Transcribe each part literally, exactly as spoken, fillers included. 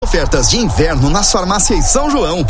Ofertas de inverno nas farmácias São João.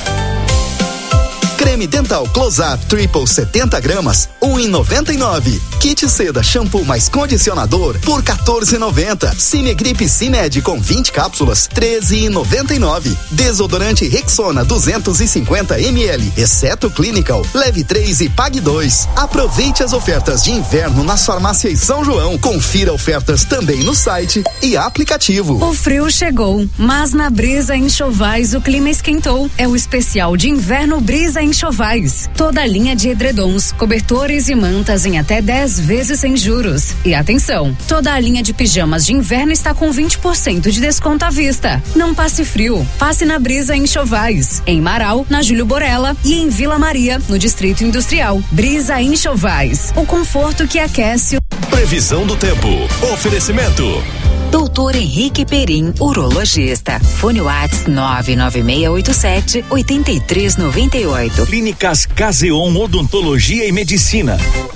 Creme dental Close-Up Triple setenta gramas, um e noventa e nove. Kit seda shampoo mais condicionador por quatorze e noventa. Cimegrip Cimed com vinte cápsulas, treze e noventa e nove. Desodorante Rexona duzentos e cinquenta mililitros, exceto Clinical, leve três e pague dois. Aproveite as ofertas de inverno nas farmácias São João. Confira ofertas também no site e aplicativo. O frio chegou, mas na Brisa Enxovais o clima esquentou. É o especial de inverno Brisa Enxovais. Toda a linha de edredons, cobertores e mantas em até dez vezes sem juros. E atenção, toda a linha de pijamas de inverno está com vinte por cento de desconto à vista. Não passe frio, passe na Brisa Enxovais. Em Marau, na Júlio Borella e em Vila Maria, no Distrito Industrial. Brisa Enxovais, o conforto que aquece. Previsão do tempo. Oferecimento. Doutor Henrique Perim, urologista. Fone Whats nove nove seis oito sete, oito três nove oito. Clínicas Caseon Odontologia e Medicina.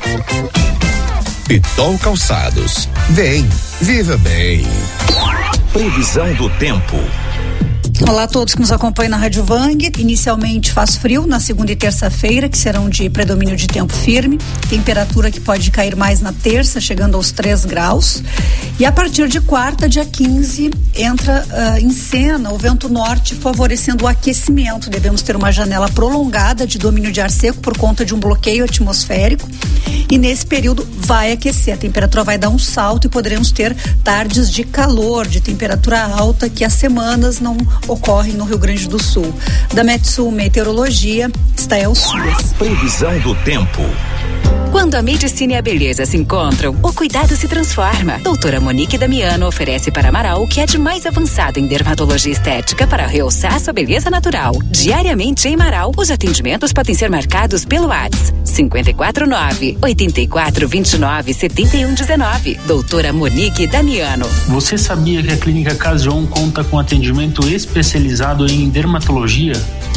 Pitol Calçados. Vem, viva bem. Previsão do tempo. Olá a todos que nos acompanham na Rádio Vang. Inicialmente faz frio na segunda e terça-feira, que serão de predomínio de tempo firme. Temperatura que pode cair mais na terça, chegando aos três graus. E a partir de quarta, dia quinze, entra uh, em cena o vento norte favorecendo o aquecimento. Devemos ter uma janela prolongada de domínio de ar seco por conta de um bloqueio atmosférico. E nesse período vai aquecer. A temperatura vai dar um salto e poderemos ter tardes de calor, de temperatura alta, que há semanas não ocorrem no Rio Grande do Sul. Da Metsul Meteorologia, Estael Suas. Previsão do tempo. Quando a medicina e a beleza se encontram, o cuidado se transforma. Doutora Monique Damiano oferece para Amaral o que é de mais avançado em dermatologia estética para realçar sua beleza natural. Diariamente em Amaral, os atendimentos podem ser marcados pelo WhatsApp cinco quatro nove, oito quatro dois nove, sete um um nove. Doutora Monique Damiano. Você sabia que a Clínica Caseon conta com atendimento especializado em dermatologia?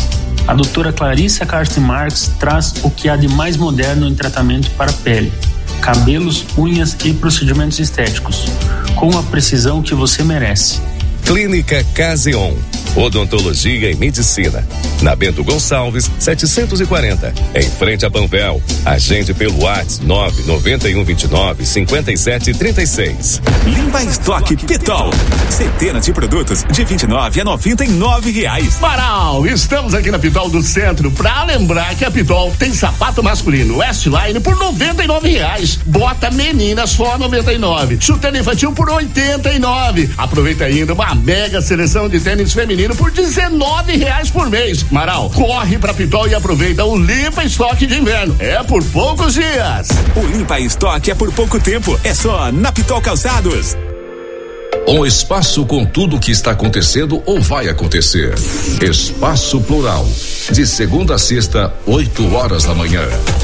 A doutora Clarissa Carsten Marques traz o que há de mais moderno em tratamento para pele, cabelos, unhas e procedimentos estéticos, com a precisão que você merece. Clínica Caseon, Odontologia e Medicina, na Bento Gonçalves, setecentos e quarenta, em frente a Panvel. Agende pelo WhatsApp nove nove um dois nove, cinco sete três seis. Limpa Estoque Pitol. Centenas de produtos de vinte e nove a noventa e nove reais. Maral, estamos aqui na Pitol do Centro pra lembrar que a Pitol tem sapato masculino Westline por noventa e nove reais. Bota menina só noventa e nove. Chuteira infantil por oitenta e nove. Aproveita ainda uma mega seleção de tênis feminino por dezenove reais por mês. Maral, corre pra Pitol e aproveita o Limpa Estoque de inverno. É por poucos dias. O Limpa Estoque é por pouco tempo. É só na Pitol Calçados. Um espaço com tudo o que está acontecendo ou vai acontecer. Espaço Plural. De segunda a sexta, oito horas da manhã.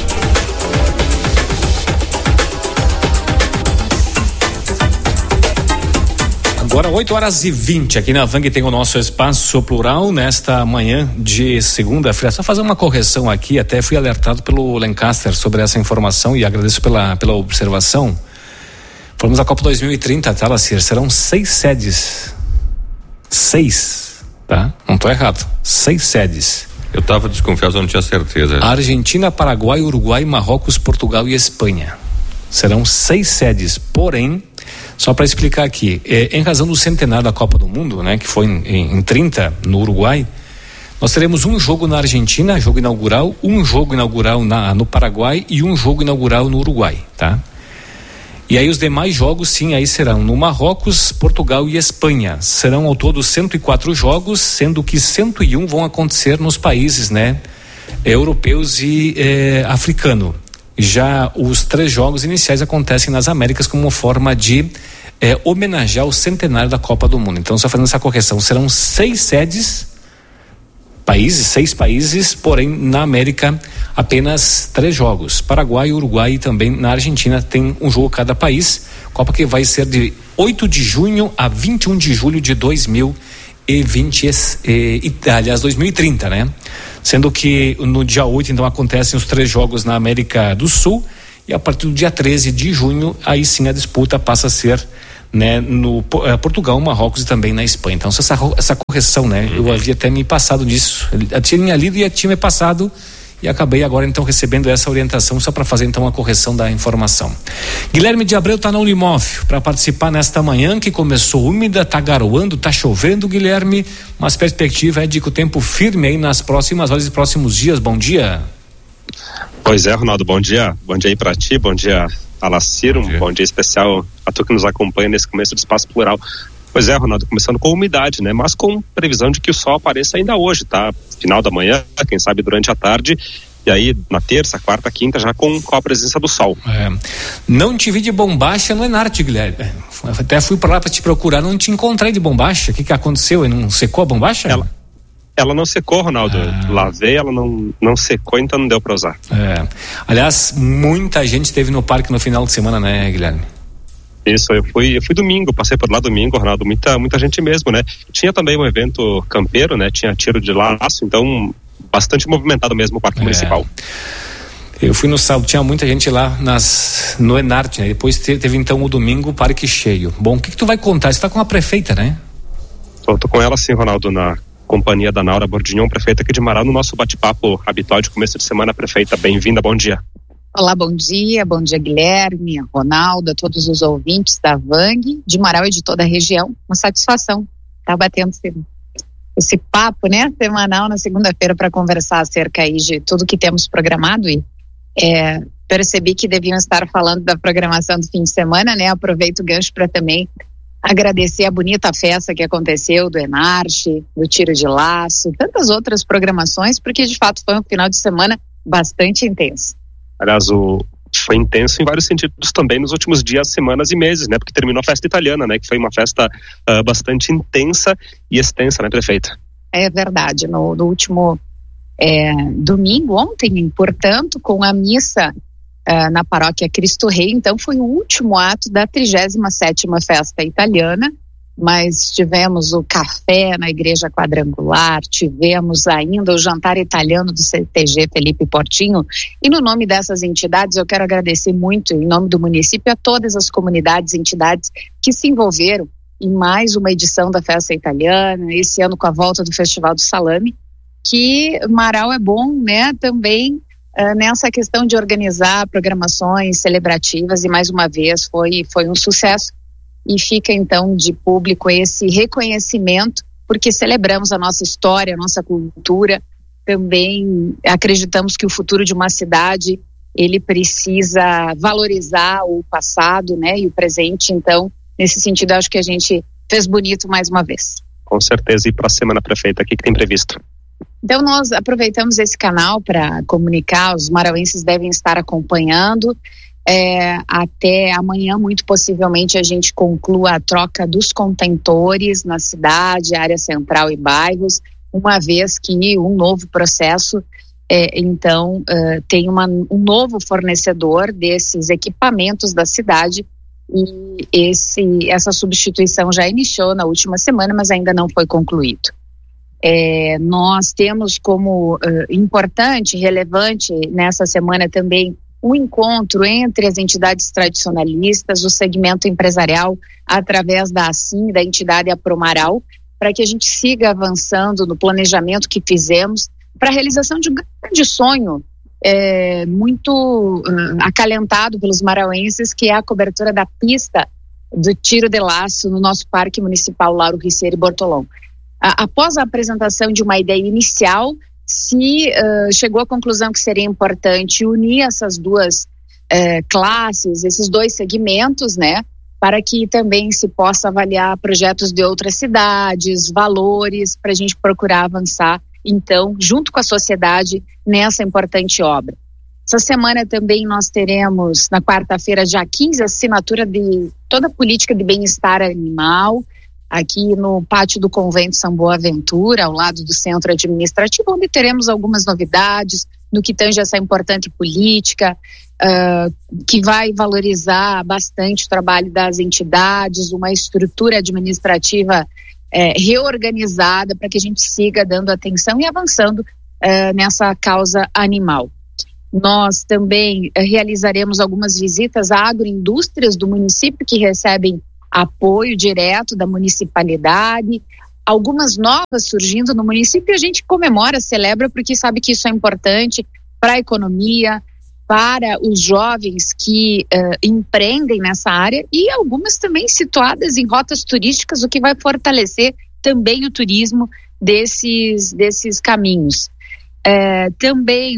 Agora oito horas e vinte, aqui na Vang tem o nosso Espaço Plural nesta manhã de segunda-feira. Só fazer uma correção aqui, até fui alertado pelo Lancaster sobre essa informação e agradeço pela, pela observação. Falamos da Copa dois mil e trinta, tá, Lacir? Serão seis sedes. Seis, tá? Não tô errado. Seis sedes. Eu tava desconfiado, eu não tinha certeza. Argentina, Paraguai, Uruguai, Marrocos, Portugal e Espanha. Serão seis sedes, porém, só para explicar aqui, é, em razão do centenário da Copa do Mundo, né, que foi em, em, em trinta no Uruguai, nós teremos um jogo na Argentina, jogo inaugural, um jogo inaugural na, no Paraguai e um jogo inaugural no Uruguai, tá? E aí os demais jogos, sim, aí serão no Marrocos, Portugal e Espanha. Serão ao todo cento e quatro jogos, sendo que cento e um vão acontecer nos países, né, europeus e eh, africano. Já os três jogos iniciais acontecem nas Américas como uma forma de eh, homenagear o centenário da Copa do Mundo. Então, só fazendo essa correção, serão seis sedes, países, seis países, porém na América apenas três jogos. Paraguai, Uruguai e também na Argentina tem um jogo cada país. Copa que vai ser de oito de junho a vinte e um de julho de dois mil e vinte, eh, aliás, dois mil e trinta, né? Sendo que no dia oito, então, acontecem os três jogos na América do Sul e a partir do dia treze de junho, aí sim a disputa passa a ser né, no uh, Portugal, Marrocos e também na Espanha. Então, essa, essa correção, né, eu havia até me passado disso. Eu tinha lido e tinha me passado e acabei agora então recebendo essa orientação só para fazer então a correção da informação. Guilherme de Abreu está na Unimóvel para participar nesta manhã que começou úmida, tá garoando, tá chovendo, Guilherme, mas perspectiva é de que o tempo firme aí nas próximas horas e próximos dias. Bom dia. Pois é, Ronaldo, bom dia. Bom dia aí para ti, bom dia Alacir, um bom dia especial a tu que nos acompanha nesse começo do Espaço Plural. Pois é, Ronaldo, começando com umidade, né? Mas com previsão de que o sol apareça ainda hoje, tá? Final da manhã, quem sabe durante a tarde, e aí na terça, quarta, quinta, já com, com a presença do sol. É. Não te vi de bombacha no Enarte, Guilherme. Até fui para lá para te procurar, não te encontrei de bombacha. O que que aconteceu? Não secou a bombacha? Ela, ela não secou, Ronaldo. Ah. Lavei, ela não, não secou, então não deu para usar. É. Aliás, muita gente esteve no parque no final de semana, né, Guilherme? Isso, eu fui, eu fui domingo, passei por lá domingo, Ronaldo, muita, muita gente mesmo, né? Tinha também um evento campeiro, né? Tinha tiro de laço, então bastante movimentado mesmo o Parque é. Municipal. Eu fui no sábado, tinha muita gente lá nas, no Enarte, né? Depois teve, teve então o domingo, o parque cheio. Bom, o que que tu vai contar? Você tá com a prefeita, né? Tô, tô com ela sim, Ronaldo, na companhia da Naura Bordignon, prefeita aqui de Marau, no nosso bate-papo habitual de começo de semana. Prefeita, bem-vinda, bom dia. Olá, bom dia, bom dia Guilherme, Ronaldo, a todos os ouvintes da Vang, de Marau e de toda a região. Uma satisfação estar batendo esse, esse papo, né, semanal na segunda-feira para conversar acerca aí de tudo que temos programado e é, percebi que deviam estar falando da programação do fim de semana, né, aproveito o gancho para também agradecer a bonita festa que aconteceu do Enarte, do Tiro de Laço, tantas outras programações, porque de fato foi um final de semana bastante intenso. Aliás, o, foi intenso em vários sentidos também nos últimos dias, semanas e meses, né? Porque terminou a festa italiana, né? Que foi uma festa uh, bastante intensa e extensa, né, prefeita? É verdade. No, no último é, domingo, ontem, portanto, com a missa uh, na paróquia Cristo Rei, então foi o último ato da trigésima sétima festa italiana, mas tivemos o café na Igreja Quadrangular, tivemos ainda o jantar italiano do C T G Felipe Portinho, e no nome dessas entidades eu quero agradecer muito, em nome do município, a todas as comunidades e entidades que se envolveram em mais uma edição da festa italiana, esse ano com a volta do Festival do Salame, que Marau é bom, né, também uh, nessa questão de organizar programações celebrativas, e mais uma vez foi, foi um sucesso. E fica então de público esse reconhecimento, porque celebramos a nossa história, a nossa cultura, também acreditamos que o futuro de uma cidade, ele precisa valorizar o passado, né, e o presente. Então, nesse sentido, acho que a gente fez bonito mais uma vez. Com certeza. E para a semana, prefeita, o que tem previsto? Então nós aproveitamos esse canal para comunicar, os marauenses devem estar acompanhando. É, até amanhã, muito possivelmente, a gente conclua a troca dos contentores na cidade, área central e bairros, uma vez que um novo processo, é, então, uh, tem uma, um novo fornecedor desses equipamentos da cidade, e esse, essa substituição já iniciou na última semana, mas ainda não foi concluído. É, nós temos como uh, importante, relevante nessa semana também, um encontro entre as entidades tradicionalistas, o segmento empresarial, através da ASSIM, da entidade Apromaral, para que a gente siga avançando no planejamento que fizemos para a realização de um grande sonho, é, muito uh, acalentado pelos marauenses, que é a cobertura da pista do tiro de laço no nosso Parque Municipal Lauro Riceiro e Bortolom. A, após a apresentação de uma ideia inicial, se uh, chegou à conclusão que seria importante unir essas duas uh, classes, esses dois segmentos, né, para que também se possa avaliar projetos de outras cidades, valores, para a gente procurar avançar, então, junto com a sociedade, nessa importante obra. Essa semana também nós teremos, na quarta-feira, dia quinze, a assinatura de toda a política de bem-estar animal, aqui no pátio do Convento São Boaventura, ao lado do centro administrativo, onde teremos algumas novidades no que tange essa importante política, uh, que vai valorizar bastante o trabalho das entidades, uma estrutura administrativa eh, reorganizada para que a gente siga dando atenção e avançando uh, nessa causa animal. Nós também uh, realizaremos algumas visitas a agroindústrias do município que recebem apoio direto da municipalidade, algumas novas surgindo no município, a gente comemora, celebra, porque sabe que isso é importante para a economia, para os jovens que uh, empreendem nessa área, e algumas também situadas em rotas turísticas, o que vai fortalecer também o turismo desses, desses caminhos. Uh, também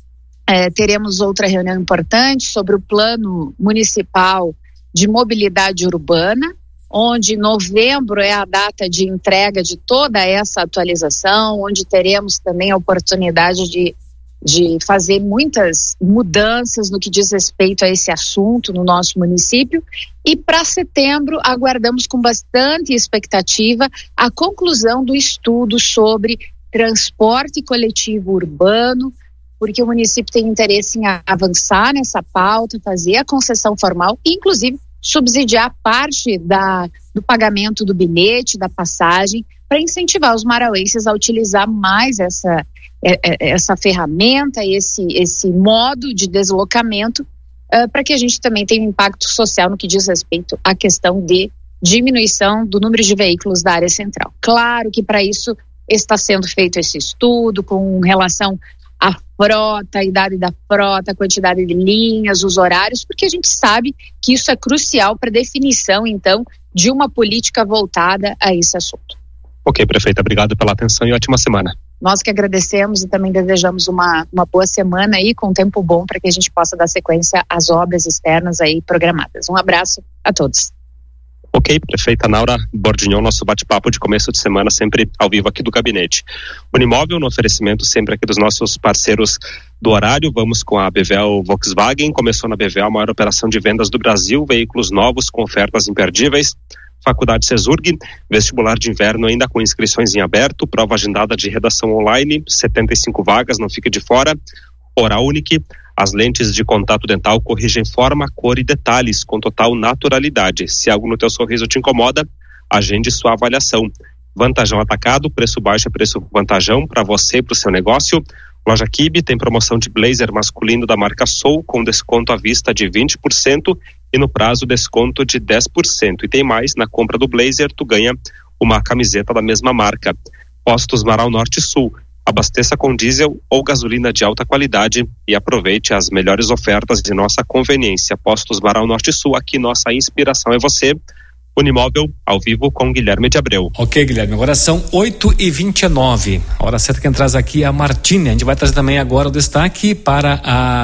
uh, teremos outra reunião importante sobre o Plano Municipal de Mobilidade Urbana, onde novembro é a data de entrega de toda essa atualização, onde teremos também a oportunidade de de fazer muitas mudanças no que diz respeito a esse assunto no nosso município. E para setembro aguardamos com bastante expectativa a conclusão do estudo sobre transporte coletivo urbano, porque o município tem interesse em avançar nessa pauta, fazer a concessão formal e inclusive subsidiar parte da, do pagamento do bilhete, da passagem, para incentivar os marauenses a utilizar mais essa essa ferramenta, esse, esse modo de deslocamento, uh, para que a gente também tenha um impacto social no que diz respeito à questão de diminuição do número de veículos da área central. Claro que para isso está sendo feito esse estudo com relação à frota, a idade da frota, a quantidade de linhas, os horários, porque a gente sabe que isso é crucial para a definição, então, de uma política voltada a esse assunto. Ok, prefeita, obrigado pela atenção e ótima semana. Nós que agradecemos e também desejamos uma, uma boa semana aí, com tempo bom, para que a gente possa dar sequência às obras externas aí programadas. Um abraço a todos. Ok, prefeita Naura Bordignon, nosso bate-papo de começo de semana sempre ao vivo aqui do gabinete. Unimóvel no oferecimento sempre aqui dos nossos parceiros do horário. Vamos com a B V L Volkswagen. Começou na B V L a maior operação de vendas do Brasil, veículos novos com ofertas imperdíveis. Faculdade Cesurg, vestibular de inverno ainda com inscrições em aberto, prova agendada de redação online, setenta e cinco vagas, não fique de fora. Oral Unique, as lentes de contato dental corrigem forma, cor e detalhes com total naturalidade. Se algo no teu sorriso te incomoda, agende sua avaliação. Vantajão Atacado, preço baixo é preço vantajão para você e para o seu negócio. Loja Kibe tem promoção de blazer masculino da marca Soul com desconto à vista de vinte por cento e no prazo desconto de dez por cento. E tem mais, na compra do blazer tu ganha uma camiseta da mesma marca. Postos Marau Norte e Sul. Abasteça com diesel ou gasolina de alta qualidade e aproveite as melhores ofertas de nossa conveniência. Postos Marau Norte e Sul, aqui nossa inspiração é você. Unimóvel, ao vivo com Guilherme de Abreu. Ok, Guilherme, agora são oito e vinte e nove. A hora certa quem traz aqui é a Martine. A gente vai trazer também agora o destaque para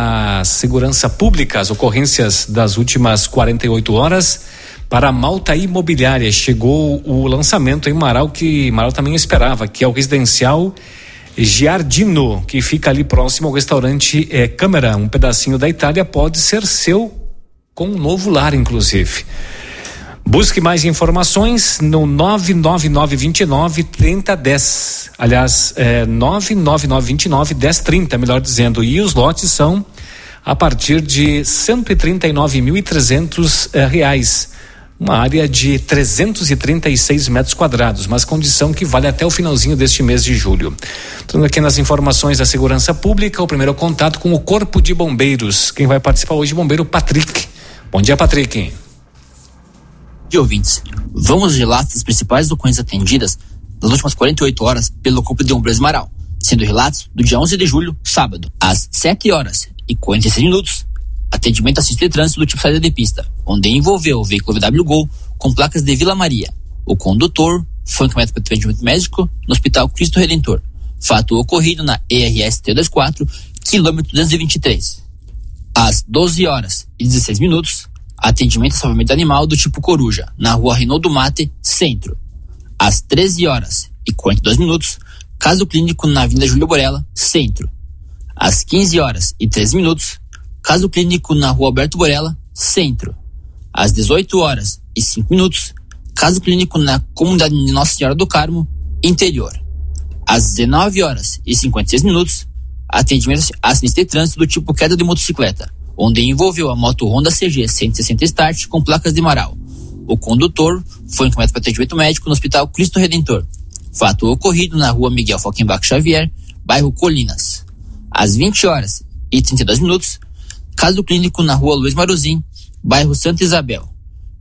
a segurança pública, as ocorrências das últimas quarenta e oito horas. Para a Malta Imobiliária, chegou o lançamento em Marau, que Marau também esperava, que é o residencial Giardino, que fica ali próximo ao restaurante é, Câmara. Um pedacinho da Itália pode ser seu com um novo lar, inclusive. Busque mais informações no nove nove nove dois nove, três zero um zero. Aliás, é nove nove nove dois nove, um zero três zero, melhor dizendo. E os lotes são a partir de cento e trinta e nove mil e trezentos eh, reais. Uma área de trezentos e trinta e seis metros quadrados, mas condição que vale até o finalzinho deste mês de julho. Estamos aqui nas informações da segurança pública, o primeiro contato com o Corpo de Bombeiros. Quem vai participar hoje, o bombeiro Patrick. Bom dia, Patrick. De ouvintes, vamos aos relatos das principais ocorrências atendidas nas últimas quarenta e oito horas pelo Corpo de Bombeiros Marau, sendo relatos do dia onze de julho, sábado, às sete horas e quarenta e seis minutos, atendimento assistente de trânsito do tipo saída de pista, onde envolveu o veículo V W Gol com placas de Vila Maria. O condutor foi encaminhado para atendimento médico no Hospital Cristo Redentor. Fato ocorrido na E R S T vinte e quatro, quilômetro duzentos e vinte e três. Às doze horas e dezesseis minutos, atendimento a salvamento animal do tipo Coruja, na rua Reinaldo Mate, Centro. Às treze horas e quarenta e dois minutos, caso clínico na Avenida Júlio Borella, Centro. Às quinze horas e treze minutos, caso clínico na rua Alberto Borella, Centro. Às dezoito horas e cinco minutos, caso clínico na comunidade de Nossa Senhora do Carmo, Interior. Às dezenove horas e cinquenta e seis minutos, atendimento a acidente de trânsito do tipo queda de motocicleta, onde envolveu a moto Honda C G cento e sessenta Start com placas de Marau. O condutor foi encaminhado para atendimento médico no Hospital Cristo Redentor. Fato ocorrido na rua Miguel Falkenbach Xavier, bairro Colinas. Às vinte horas e trinta e dois minutos, caso clínico na rua Luiz Maruzim, bairro Santa Isabel.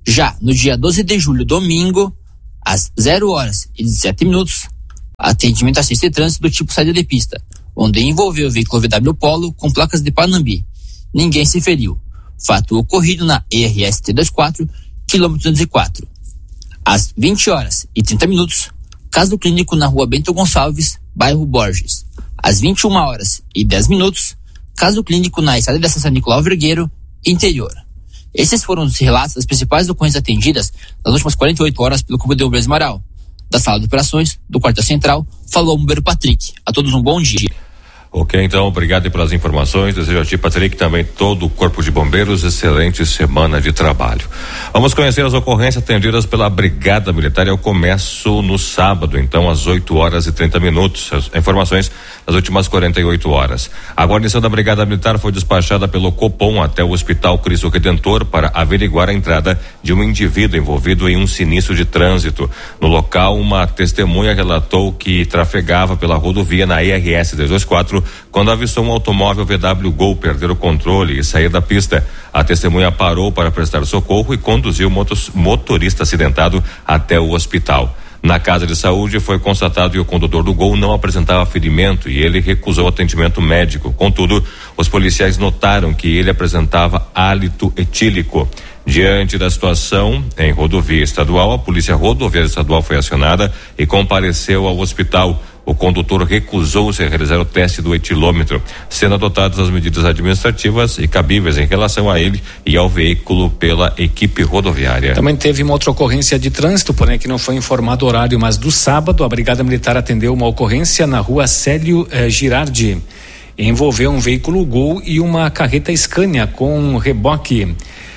Já no dia doze de julho, domingo, às zero horas e dezessete minutos, atendimento assistente de trânsito do tipo saída de pista, onde envolveu o veículo V W Polo com placas de Panambi. Ninguém se feriu. Fato ocorrido na E R S T vinte e quatro, quilômetro duzentos e quatro. Às vinte horas e trinta minutos, caso clínico na rua Bento Gonçalves, bairro Borges. Às vinte e uma horas e dez minutos, caso clínico na estrada de acesso a Nicolau Vergueiro, interior. Esses foram os relatos das principais ocorrências atendidas nas últimas quarenta e oito horas pelo Corpo de Bombeiros Marau. Da sala de operações, do quartel central, falou o bombeiro Patrick. A todos um bom dia. Ok, então, obrigado pelas informações. Desejo a ti, Patrick, também todo o Corpo de Bombeiros, excelente semana de trabalho. Vamos conhecer as ocorrências atendidas pela Brigada Militar. Eu começo no sábado, então, às oito horas e trinta minutos. As informações das últimas quarenta e oito horas. A guarnição da Brigada Militar foi despachada pelo Copom até o Hospital Cristo Redentor para averiguar a entrada de um indivíduo envolvido em um sinistro de trânsito. No local, uma testemunha relatou que trafegava pela rodovia na E R S duzentos e vinte e quatro quando avistou um automóvel V W Gol perder o controle e sair da pista. A testemunha parou para prestar socorro e conduziu o motorista acidentado até o hospital. Na casa de saúde foi constatado que o condutor do Gol não apresentava ferimento e ele recusou atendimento médico. Contudo, os policiais notaram que ele apresentava hálito etílico. Diante da situação em rodovia estadual, a Polícia Rodoviária Estadual foi acionada e compareceu ao hospital. O condutor recusou-se a realizar o teste do etilômetro, sendo adotadas as medidas administrativas e cabíveis em relação a ele e ao veículo pela equipe rodoviária. Também teve uma outra ocorrência de trânsito, porém que não foi informado o horário, mas do sábado a Brigada Militar atendeu uma ocorrência na rua Célio eh, Girardi. Envolveu um veículo Gol e uma carreta Scania com reboque.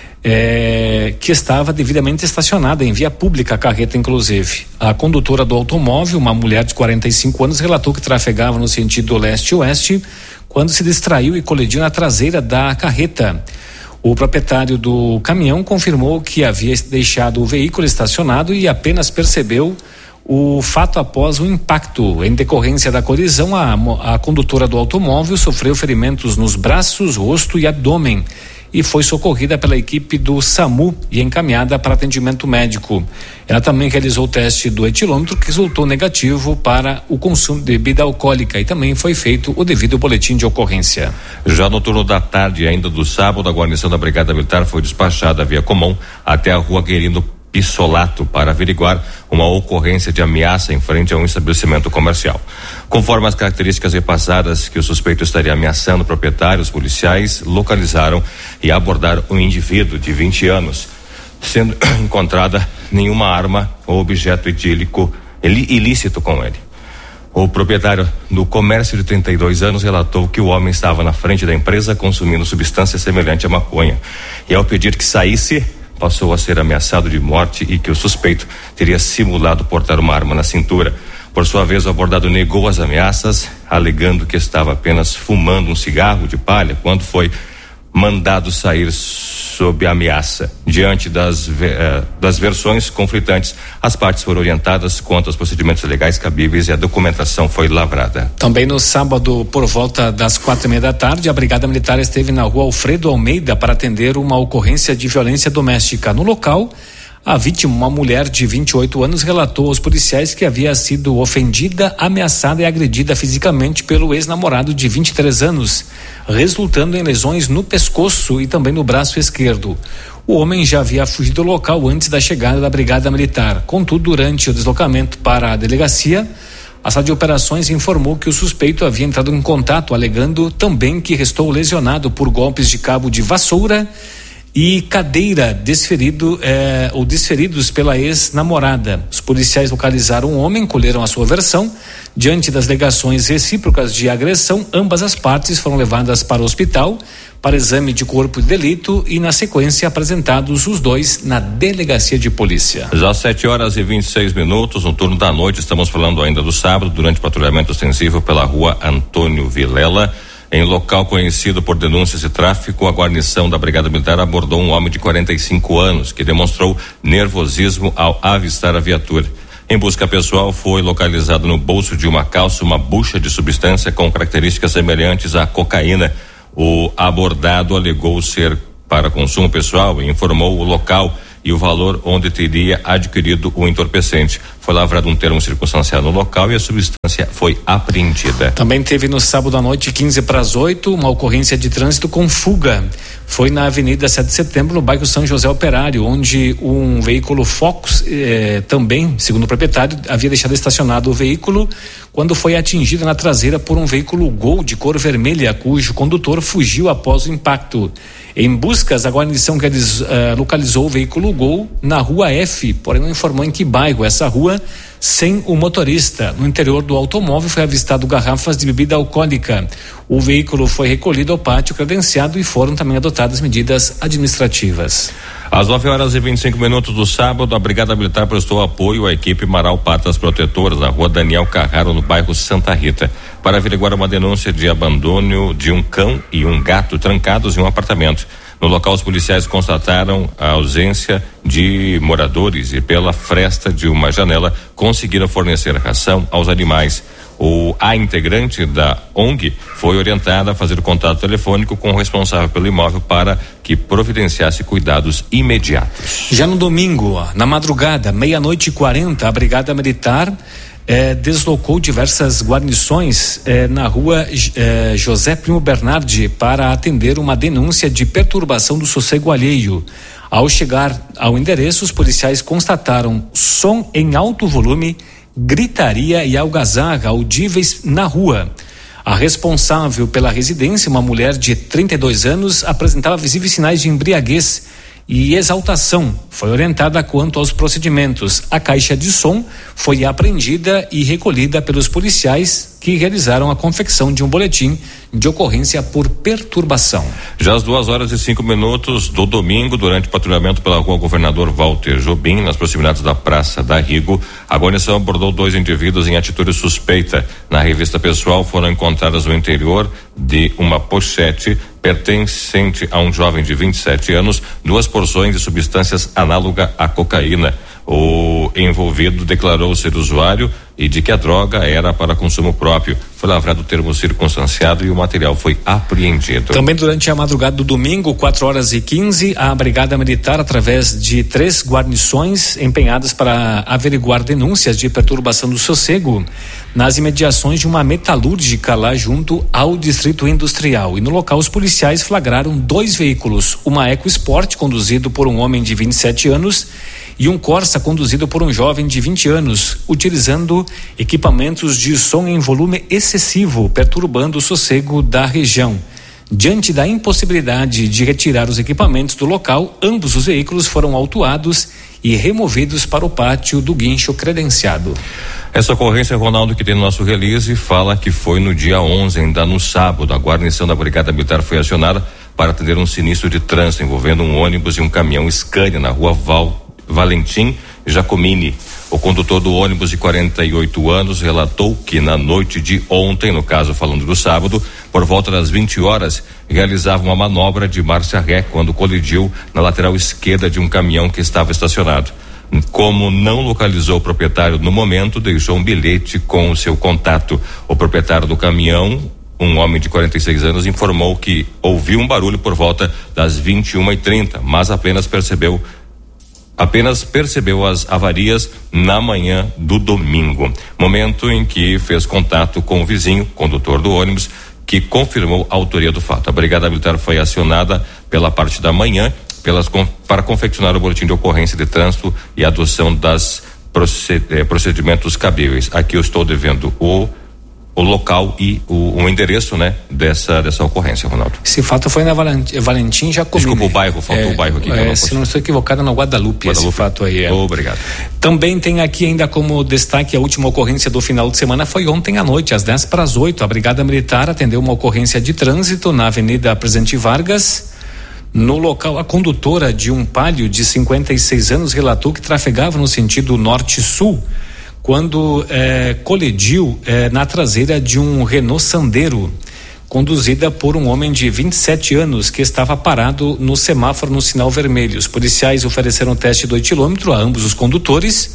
É, que estava devidamente estacionada em via pública, a carreta inclusive. A condutora do automóvel, uma mulher de quarenta e cinco anos, relatou que trafegava no sentido leste-oeste quando se distraiu e colidiu na traseira da carreta. O proprietário do caminhão confirmou que havia deixado o veículo estacionado e apenas percebeu o fato após o impacto. Em decorrência da colisão, a, a condutora do automóvel sofreu ferimentos nos braços, rosto e abdômen e foi socorrida pela equipe do SAMU e encaminhada para atendimento médico. Ela também realizou o teste do etilômetro, que resultou negativo para o consumo de bebida alcoólica, e também foi feito o devido boletim de ocorrência. Já no turno da tarde, ainda do sábado, a guarnição da Brigada Militar foi despachada via comum até a rua Guerino Pissolato para averiguar uma ocorrência de ameaça em frente a um estabelecimento comercial. Conforme as características repassadas que o suspeito estaria ameaçando o proprietário, os policiais localizaram e abordaram um indivíduo de vinte anos, sendo encontrada nenhuma arma ou objeto etílico ilícito com ele. O proprietário do comércio de trinta e dois anos relatou que o homem estava na frente da empresa consumindo substância semelhante à maconha e, ao pedir que saísse, passou a ser ameaçado de morte e que o suspeito teria simulado portar uma arma na cintura. Por sua vez, o abordado negou as ameaças, alegando que estava apenas fumando um cigarro de palha quando foi mandado sair sob ameaça. Diante das, eh, das versões conflitantes, as partes foram orientadas quanto aos procedimentos legais cabíveis e a documentação foi lavrada. Também no sábado, por volta das quatro e meia da tarde, a Brigada Militar esteve na rua Alfredo Almeida para atender uma ocorrência de violência doméstica. No local, a vítima, uma mulher de vinte e oito anos, relatou aos policiais que havia sido ofendida, ameaçada e agredida fisicamente pelo ex-namorado de vinte e três anos, resultando em lesões no pescoço e também no braço esquerdo. O homem já havia fugido do local antes da chegada da Brigada Militar. Contudo, durante o deslocamento para a delegacia, a sala de operações informou que o suspeito havia entrado em contato, alegando também que restou lesionado por golpes de cabo de vassoura e cadeira desferido eh, ou desferidos pela ex-namorada. Os policiais localizaram o homem, colheram a sua versão. Diante das alegações recíprocas de agressão, ambas as partes foram levadas para o hospital para exame de corpo de delito e, na sequência, apresentados os dois na delegacia de polícia. Já às sete horas e vinte e seis minutos, no turno da noite, estamos falando ainda do sábado, durante patrulhamento ostensivo pela rua Antônio Vilela. Em local conhecido por denúncias de tráfico, a guarnição da Brigada Militar abordou um homem de quarenta e cinco anos que demonstrou nervosismo ao avistar a viatura. Em busca pessoal, foi localizado no bolso de uma calça uma bucha de substância com características semelhantes à cocaína. O abordado alegou ser para consumo pessoal e informou o local e o valor onde teria adquirido o entorpecente. Foi lavrado um termo circunstanciado no local e a substância foi apreendida. Também teve no sábado à noite, quinze para as oito, uma ocorrência de trânsito com fuga. Foi na Avenida sete de Setembro, no bairro São José Operário, onde um veículo Focus, eh, também, segundo o proprietário, havia deixado estacionado o veículo quando foi atingido na traseira por um veículo Gol de cor vermelha, cujo condutor fugiu após o impacto. Em buscas, a guarnição realizou, uh, localizou o veículo Gol na rua F, porém não informou em que bairro essa rua, sem o motorista. No interior do automóvel foi avistado garrafas de bebida alcoólica. O veículo foi recolhido ao pátio credenciado e foram também adotadas medidas administrativas. Às nove horas e vinte e cinco minutos do sábado, a Brigada Militar prestou apoio à equipe Marau Patas Protetoras, na rua Daniel Carraro, no bairro Santa Rita, para averiguar uma denúncia de abandono de um cão e um gato trancados em um apartamento. No local, os policiais constataram a ausência de moradores e, pela fresta de uma janela, conseguiram fornecer ração aos animais. O, a integrante da O N G foi orientada a fazer contato telefônico com o responsável pelo imóvel para que providenciasse cuidados imediatos. Já no domingo, na madrugada, meia-noite e quarenta, a Brigada Militar eh, deslocou diversas guarnições eh, na rua eh, José Primo Bernardi para atender uma denúncia de perturbação do sossego alheio. Ao chegar ao endereço, os policiais constataram som em alto volume, gritaria e algazarra audíveis na rua. A responsável pela residência, uma mulher de trinta e dois anos, apresentava visíveis sinais de embriaguez e exaltação. Foi orientada quanto aos procedimentos. A caixa de som foi apreendida e recolhida pelos policiais, que realizaram a confecção de um boletim de ocorrência por perturbação. Já às duas horas e cinco minutos do domingo, durante o patrulhamento pela rua Governador Walter Jobim, nas proximidades da Praça da Rigo, a guarnição abordou dois indivíduos em atitude suspeita. Na revista pessoal foram encontradas no interior de uma pochete pertencente a um jovem de vinte e sete anos, duas porções de substâncias análoga à cocaína. O envolvido declarou ser usuário e de que a droga era para consumo próprio. Foi lavrado o termo circunstanciado e o material foi apreendido. Também durante a madrugada do domingo, quatro horas e quinze, a Brigada Militar, através de três guarnições empenhadas para averiguar denúncias de perturbação do sossego nas imediações de uma metalúrgica lá junto ao Distrito Industrial. E no local, os policiais flagraram dois veículos, uma EcoSport conduzido por um homem de vinte e sete anos e um Corsa conduzido por um jovem de vinte anos, utilizando equipamentos de som em volume excessivo, perturbando o sossego da região. Diante da impossibilidade de retirar os equipamentos do local, ambos os veículos foram autuados e removidos para o pátio do guincho credenciado. Essa ocorrência, Ronaldo, que tem no nosso release, fala que foi no dia onze, ainda no sábado. A guarnição da Brigada Militar foi acionada para atender um sinistro de trânsito envolvendo um ônibus e um caminhão Scania na rua Val Valentim Giacomini. O condutor do ônibus, de quarenta e oito anos, relatou que na noite de ontem, no caso falando do sábado, por volta das vinte horas, realizava uma manobra de marcha ré quando colidiu na lateral esquerda de um caminhão que estava estacionado. Como não localizou o proprietário no momento, deixou um bilhete com o seu contato. O proprietário do caminhão, um homem de quarenta e seis anos, informou que ouviu um barulho por volta das vinte e uma e trinta, mas apenas percebeu Apenas percebeu as avarias na manhã do domingo, momento em que fez contato com o vizinho, condutor do ônibus, que confirmou a autoria do fato. A Brigada Militar foi acionada pela parte da manhã pelas, para confeccionar o boletim de ocorrência de trânsito e adoção das procedimentos cabíveis. Aqui eu estou devendo o o local e o, o endereço, né, dessa dessa ocorrência, Ronaldo. Esse fato foi na Valentim, Valentim Giacomini. Desculpa, o bairro, faltou é, o bairro aqui. É, se não estou equivocado, na Guadalupe, Guadalupe. Esse fato aí. É. Obrigado. Também tem aqui ainda como destaque a última ocorrência do final de semana foi ontem à noite, às dez para as oito. A Brigada Militar atendeu uma ocorrência de trânsito na Avenida Presidente Vargas. No local, a condutora de um Palio de cinquenta e seis anos relatou que trafegava no sentido norte-sul quando eh, colidiu eh, na traseira de um Renault Sandero, conduzida por um homem de vinte e sete anos que estava parado no semáforo no sinal vermelho. Os policiais ofereceram teste do etilômetro a ambos os condutores,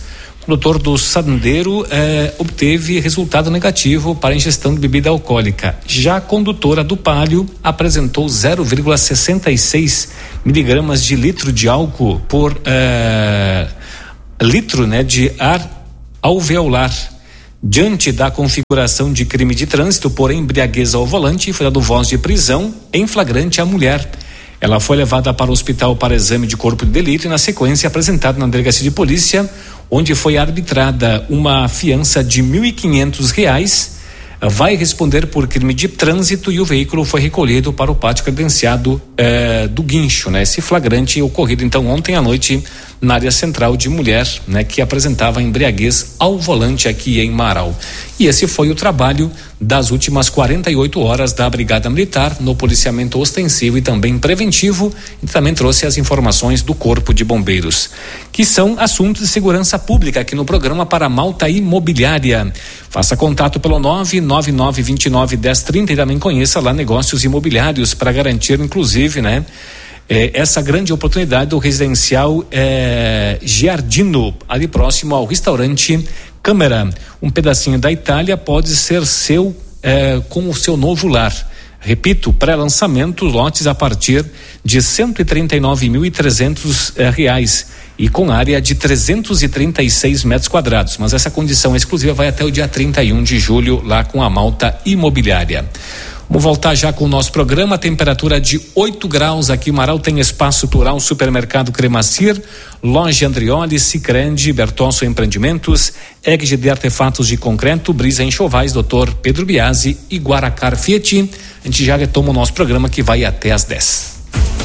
o doutor do Sandeiro eh, obteve resultado negativo para ingestão de bebida alcoólica. Já a condutora do Palio apresentou zero vírgula sessenta e seis miligramas de litro de álcool por eh, litro, né, de ar alveolar. Diante da configuração de crime de trânsito por embriaguez ao volante, foi dado voz de prisão em flagrante à mulher. Ela foi levada para o hospital para exame de corpo de delito e, na sequência, apresentada na delegacia de polícia, onde foi arbitrada uma fiança de mil e quinhentos reais. Vai responder por crime de trânsito e o veículo foi recolhido para o pátio credenciado eh, do Guincho, né? Esse flagrante ocorrido então ontem à noite na área central de mulher, né? Que apresentava embriaguez ao volante aqui em Marau. E esse foi o trabalho das últimas quarenta e oito horas da Brigada Militar no policiamento ostensivo e também preventivo, e também trouxe as informações do Corpo de Bombeiros, que são assuntos de segurança pública aqui no programa para Malta Imobiliária. Faça contato pelo nove nove nove dois nove um zero três zero e também conheça lá negócios imobiliários para garantir, inclusive, né? É, essa grande oportunidade do residencial é, Giardino, ali próximo ao restaurante Câmara. Um pedacinho da Itália pode ser seu é, com o seu novo lar. Repito, pré-lançamento, lotes a partir de cento e trinta e nove mil e trezentos é, reais e com área de trezentos e trinta e seis metros quadrados. Mas essa condição exclusiva vai até o dia trinta e um de julho lá com a Malta Imobiliária. Vamos voltar já com o nosso programa. Temperatura de oito graus aqui. Marau tem Espaço Plural, Supermercado Cremacir, Loja Andrioli, Sicredi, Bertosso Empreendimentos, E G de Artefatos de Concreto, Brisa Enxovais, doutor Pedro Biasi e Guaracar Fiat. A gente já retoma o nosso programa que vai até às dez.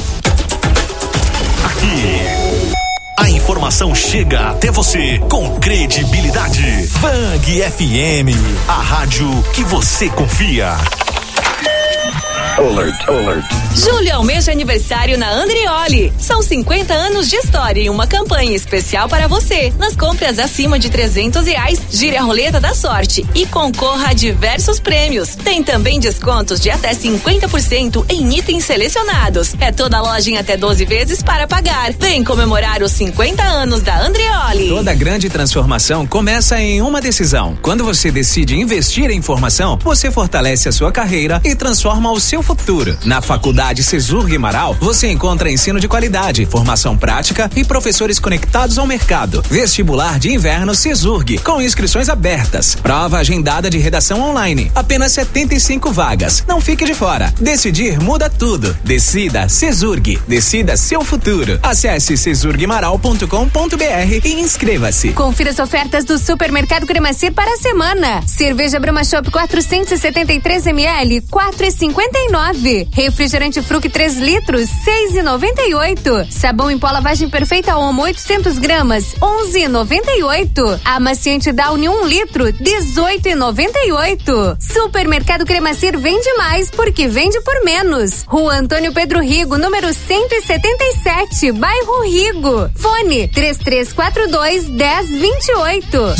Aqui, a informação chega até você com credibilidade. Bang F M, a rádio que você confia. Alert, alert. Julho é o mês de aniversário na Andrioli. São cinquenta anos de história e uma campanha especial para você. Nas compras acima de trezentos reais, gire a roleta da sorte e concorra a diversos prêmios. Tem também descontos de até cinquenta por cento em itens selecionados. É toda loja em até doze vezes para pagar. Vem comemorar os cinquenta anos da Andrioli. Toda grande transformação começa em uma decisão. Quando você decide investir em formação, você fortalece a sua carreira e transforma o seu futuro. Na Faculdade Cesurg Marau, você encontra ensino de qualidade, formação prática e professores conectados ao mercado. Vestibular de inverno Cesurg, com inscrições abertas. Prova agendada de redação online. Apenas setenta e cinco vagas. Não fique de fora. Decidir muda tudo. Decida Cesurg. Decida seu futuro. Acesse cesurg maral ponto com ponto b r e inscreva-se. Confira as ofertas do Supermercado Cremacir para a semana. Cerveja Brahma Chopp quatrocentos e setenta e três mililitros, quatro e cinquenta e nove. Refrigerante Fruc três litros, seis e noventa e oito. Sabão em pó lavagem perfeita Omo oitocentos gramas, onze e noventa e oito. Amaciante Downy um litro, dezoito e noventa e oito. Supermercado Cremacir vende mais porque vende por menos. Rua Antônio Pedro Rigo, número cento e setenta e sete, bairro Rigo. Fone três três quatro dois, dez vinte e oito.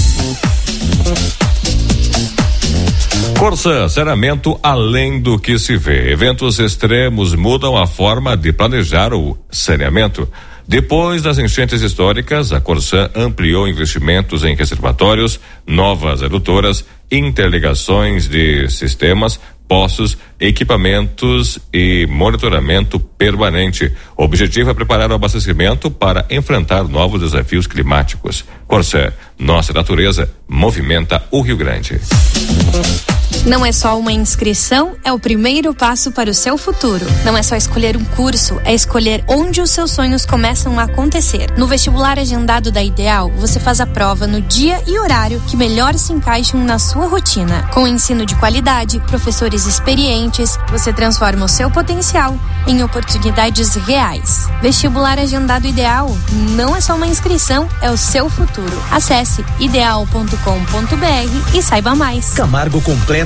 Corsã, saneamento além do que se vê. Eventos extremos mudam a forma de planejar o saneamento. Depois das enchentes históricas, a Corsã ampliou investimentos em reservatórios, novas adutoras, interligações de sistemas, poços, equipamentos e monitoramento permanente. O objetivo é preparar o abastecimento para enfrentar novos desafios climáticos. Corsã, nossa natureza movimenta o Rio Grande. Não é só uma inscrição, é o primeiro passo para o seu futuro. Não é só escolher um curso, é escolher onde os seus sonhos começam a acontecer. No vestibular agendado da Ideal, você faz a prova no dia e horário que melhor se encaixam na sua rotina. Com ensino de qualidade, professores experientes, você transforma o seu potencial em oportunidades reais. Vestibular agendado Ideal não é só uma inscrição, é o seu futuro. Acesse ideal ponto com ponto b r e saiba mais. Camargo completa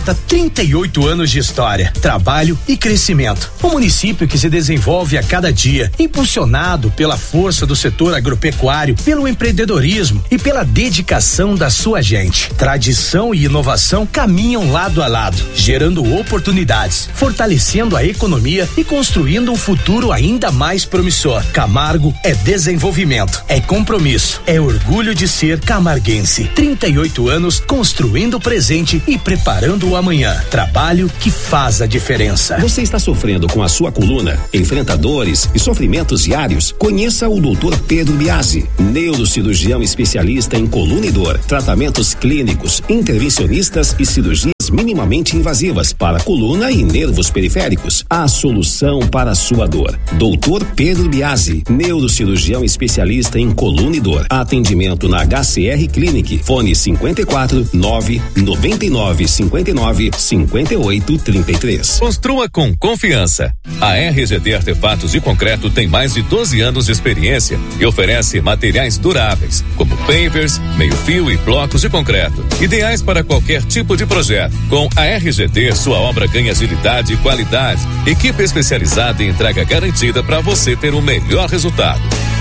completa trinta e oito anos de história, trabalho e crescimento. Um município que se desenvolve a cada dia, impulsionado pela força do setor agropecuário, pelo empreendedorismo e pela dedicação da sua gente. Tradição e inovação caminham lado a lado, gerando oportunidades, fortalecendo a economia e construindo um futuro ainda mais promissor. Camargo é desenvolvimento, é compromisso, é orgulho de ser camarguense. trinta e oito anos construindo o presente e preparando o amanhã. Trabalho que faz a diferença. Você está sofrendo com a sua coluna? Enfrenta dores e sofrimentos diários? Conheça o doutor Pedro Biasi, neurocirurgião especialista em coluna e dor, tratamentos clínicos, intervencionistas e cirurgias minimamente invasivas para coluna e nervos periféricos. A solução para a sua dor. doutor Pedro Biasi, neurocirurgião especialista em coluna e dor. Atendimento na H C R Clinic. Fone cinquenta e quatro, nove, noventa e nove, cinquenta e nove, cinquenta e oito, trinta e três. Construa com confiança. A R G D Artefatos de Concreto tem mais de doze anos de experiência e oferece materiais duráveis, como pavers, meio-fio e blocos de concreto, ideais para qualquer tipo de projeto. Com a R G D, sua obra ganha agilidade e qualidade. Equipe especializada em entrega garantida para você ter o melhor resultado.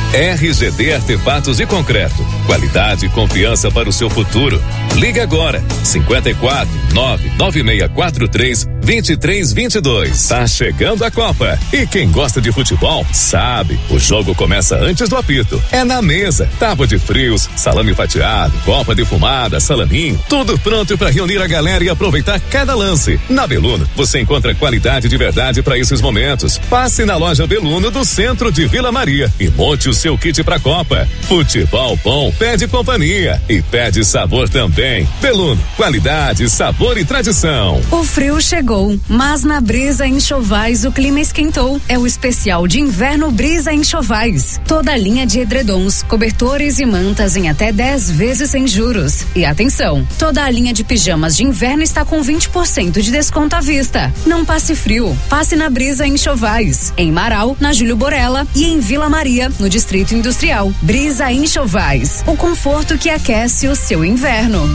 R G D Artefatos de Concreto. Qualidade e confiança para o seu futuro. Liga agora. cinquenta e quatro, nove nove seis quatro três, dois três dois dois. Tá chegando a Copa. E quem gosta de futebol sabe, o jogo começa antes do apito. É na mesa. Tábua de frios, salame fatiado, copa defumada, salaminho, tudo pronto para reunir a galera e aproveitar cada lance. Na Beluno, você encontra qualidade de verdade para esses momentos. Passe na loja Beluno do centro de Vila Maria e monte o seu kit pra Copa. Futebol bom pede companhia e pede sabor também. Beluno, qualidade, sabor e tradição. O frio chegou, mas na Brisa Enxovais o clima esquentou. É o especial de inverno Brisa Enxovais. Toda a linha de edredons, cobertores e mantas em até dez vezes sem juros. E atenção, toda a linha de pijamas de inverno está com vinte por cento de desconto à vista. Não passe frio, passe na Brisa Enxovais. Em Marau, na Júlio Borella e em Vila Maria, no Distrito Industrial. Brisa Enxovais, o conforto que aquece o seu inverno.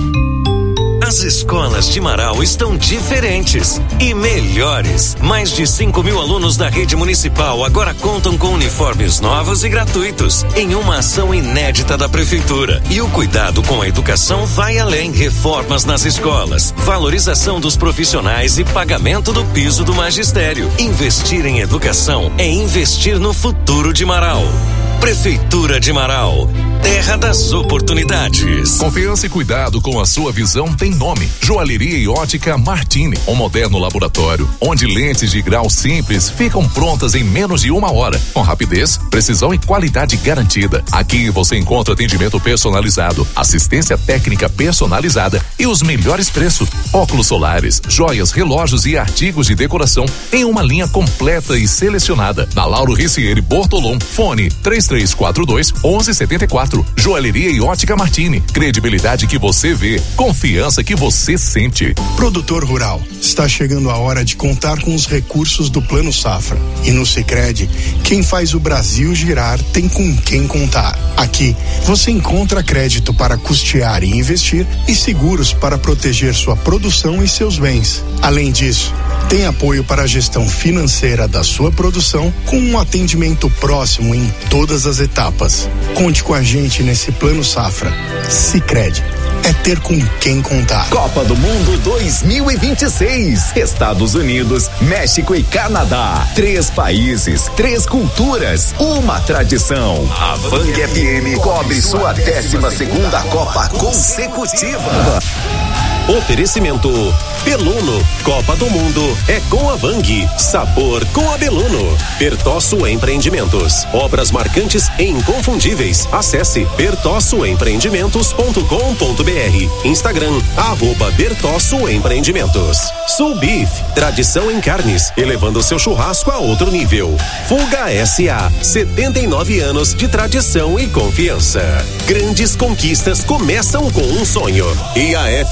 As escolas de Marau estão diferentes e melhores. Mais de cinco mil alunos da rede municipal agora contam com uniformes novos e gratuitos, em uma ação inédita da prefeitura. E o cuidado com a educação vai além. Reformas nas escolas, valorização dos profissionais e pagamento do piso do magistério. Investir em educação é investir no futuro de Marau. Prefeitura de Marau, terra das oportunidades. Confiança e cuidado com a sua visão tem nome. Joalheria e Ótica Martini, um moderno laboratório onde lentes de grau simples ficam prontas em menos de uma hora, com rapidez, precisão e qualidade garantida. Aqui você encontra atendimento personalizado, assistência técnica personalizada e os melhores preços. Óculos solares, joias, relógios e artigos de decoração em uma linha completa e selecionada. Na Lauro Ricieri Bortolom, fone três três quatro dois, um um sete quatro. Joalheria e Ótica Martini. Credibilidade que você vê, confiança que você sente. Produtor rural, está chegando a hora de contar com os recursos do Plano Safra. E no Sicredi, quem faz o Brasil girar tem com quem contar. Aqui, você encontra crédito para custear e investir e seguros para proteger sua produção e seus bens. Além disso, tem apoio para a gestão financeira da sua produção com um atendimento próximo em todas as etapas. Conte com a gente nesse Plano Safra. Sicredi, é ter com quem contar. Copa do Mundo dois mil e vinte e seis. Estados Unidos, México e Canadá. Três países, três culturas, uma tradição. A Vang F M cobre sua décima segunda Copa consecutiva. Oferecimento Beluno, Copa do Mundo é com a Vang, sabor com a Beluno. Bertosso Empreendimentos, obras marcantes e inconfundíveis. Acesse bertosso empreendimentos ponto com ponto br. Instagram, arroba Bertosso Empreendimentos. Sul Beef, tradição em carnes, elevando seu churrasco a outro nível. Fuga S A, setenta e nove anos de tradição e confiança. Grandes conquistas começam com um sonho. E a F G R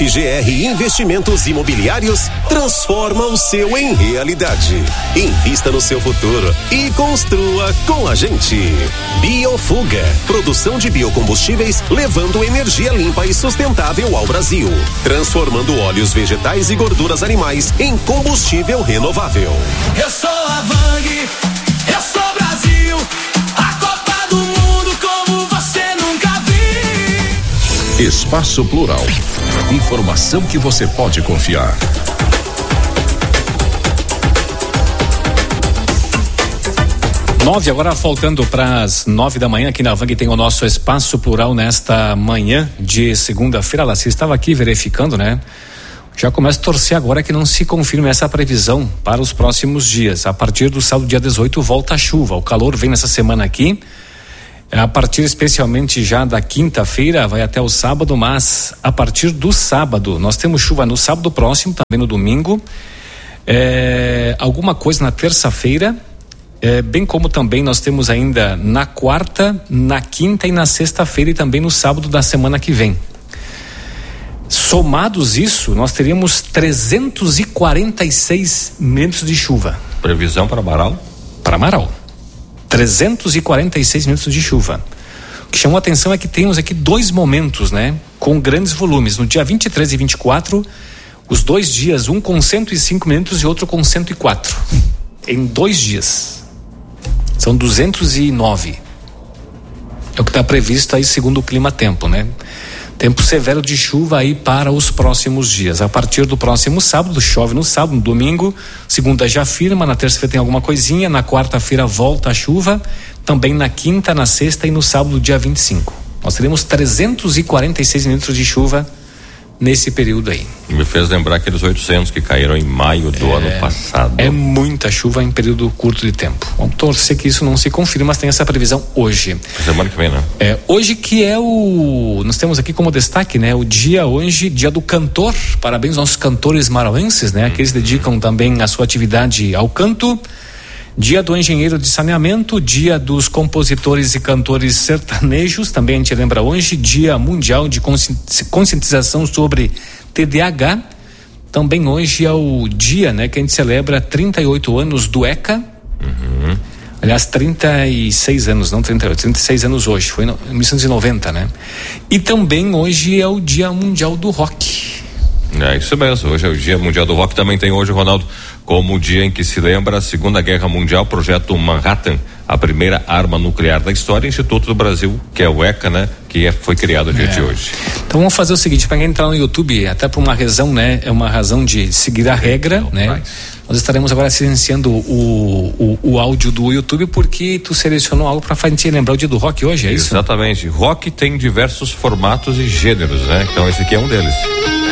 R Investimentos Imobiliários transforma o seu em realidade. Invista no seu futuro e construa com a gente. Biofuga, produção de biocombustíveis levando energia limpa e sustentável ao Brasil, transformando óleos vegetais e gorduras animais em combustível renovável. Eu sou a Vang, eu sou Brasil, a Copa do Mundo como você nunca viu. Espaço Plural. Informação que você pode confiar. Nove, agora faltando para as nove da manhã, aqui na Vang tem o nosso Espaço Plural nesta manhã de segunda-feira. Ela se estava aqui verificando, né? Já começa a torcer agora que não se confirme essa previsão para os próximos dias. A partir do sábado, dia dezoito, volta a chuva. O calor vem nessa semana aqui. A partir especialmente já da quinta-feira, vai até o sábado, mas a partir do sábado, nós temos chuva no sábado próximo, também no domingo. É, alguma coisa na terça-feira. É, bem como também nós temos ainda na quarta, na quinta e na sexta-feira e também no sábado da semana que vem. Somados isso, nós teríamos trezentos e quarenta e seis milímetros de chuva. Previsão para Amaral? Para Amaral. trezentos e quarenta e seis milímetros de chuva. O que chamou a atenção é que temos aqui dois momentos, né? Com grandes volumes. No dia vinte e três e vinte e quatro, os dois dias, um com cento e cinco milímetros e outro com cento e quatro. Em dois dias. São duzentos e nove. É o que está previsto aí segundo o Clima Tempo, né? Tempo severo de chuva aí para os próximos dias. A partir do próximo sábado, chove no sábado, no domingo, segunda já firma, na terça-feira tem alguma coisinha, na quarta-feira volta a chuva, também na quinta, na sexta e no sábado, dia vinte e cinco. Nós teremos trezentos e quarenta e seis milímetros de chuva nesse período aí. Me fez lembrar aqueles oitocentos que caíram em maio do é, ano passado. É muita chuva em período curto de tempo. Vamos torcer que isso não se confirme, mas tem essa previsão hoje. Semana que vem, né? É, hoje que é o... Nós temos aqui como destaque, né? O dia hoje, dia do cantor. Parabéns aos nossos cantores marauenses, né? Aqueles que dedicam também a sua atividade ao canto. Dia do engenheiro de saneamento, dia dos compositores e cantores sertanejos, também a gente lembra hoje, dia mundial de conscientização sobre T D A H, também hoje é o dia, né, que a gente celebra trinta e oito anos do ECA, uhum. Aliás, trinta e seis anos, não trinta e oito, trinta e seis anos hoje, foi em mil novecentos e noventa, né? E também hoje é o dia mundial do rock. É isso mesmo, hoje é o dia mundial do rock, também tem hoje, Ronaldo, como o dia em que se lembra a Segunda Guerra Mundial, projeto Manhattan, a primeira arma nuclear da história, Instituto do Brasil, que é o ECA, né, que é, foi criado no dia é. de hoje. Então vamos fazer o seguinte, para quem entrar no YouTube, até por uma razão, né, é uma razão de seguir a regra, é, né, nós estaremos agora silenciando o, o, o áudio do YouTube, porque tu selecionou algo para a gente lembrar o dia do rock hoje, é isso? Exatamente, rock tem diversos formatos e gêneros, né, então esse aqui é um deles.